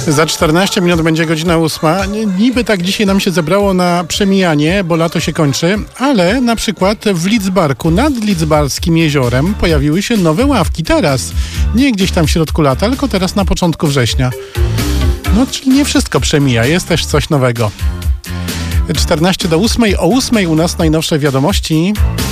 Za 14 minut będzie godzina 8. Niby tak dzisiaj nam się zebrało na przemijanie, bo lato się kończy, ale na przykład w Lidzbarku, nad Lidzbarskim jeziorem pojawiły się nowe ławki. Teraz. Nie gdzieś tam w środku lata, tylko teraz na początku września. No, czyli nie wszystko przemija, jest też coś nowego. 14 do 8. O 8 u nas najnowsze wiadomości.